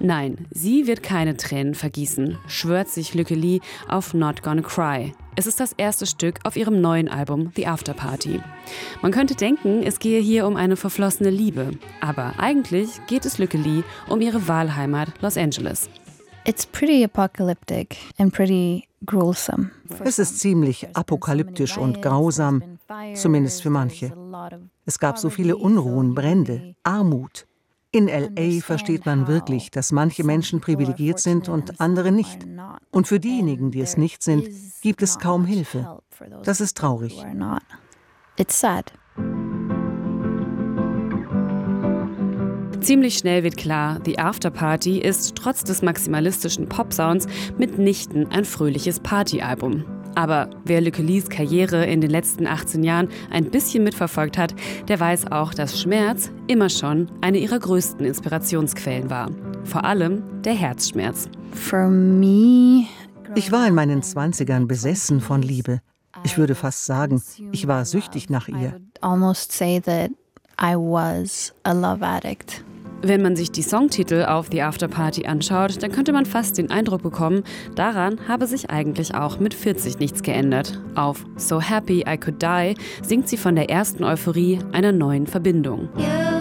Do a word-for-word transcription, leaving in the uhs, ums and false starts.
Nein, sie wird keine Tränen vergießen, schwört sich Lykke Li auf Not Gonna Cry. Es ist das erste Stück auf ihrem neuen Album The After Party. Man könnte denken, es gehe hier um eine verflossene Liebe. Aber eigentlich geht es Lykke Li um ihre Wahlheimat Los Angeles. It's pretty apocalyptic and pretty gruesome. Es ist ziemlich apokalyptisch und grausam, zumindest für manche. Es gab so viele Unruhen, Brände, Armut. In L A versteht man wirklich, dass manche Menschen privilegiert sind und andere nicht. Und für diejenigen, die es nicht sind, gibt es kaum Hilfe. Das ist traurig. It's sad. Ziemlich schnell wird klar, The After Party ist trotz des maximalistischen Pop-Sounds mitnichten ein fröhliches Partyalbum. Aber wer Lykke Lis Karriere in den letzten achtzehn Jahren ein bisschen mitverfolgt hat, der weiß auch, dass Schmerz immer schon eine ihrer größten Inspirationsquellen war. Vor allem der Herzschmerz. For me, Ich war in meinen Zwanzigern besessen von Liebe. Ich würde fast sagen, ich war süchtig nach ihr. almost say that I was a love addict. Wenn man sich die Songtitel auf The After Party anschaut, dann könnte man fast den Eindruck bekommen, daran habe sich eigentlich auch mit vierzig nichts geändert. Auf So Happy I Could Die singt sie von der ersten Euphorie einer neuen Verbindung. You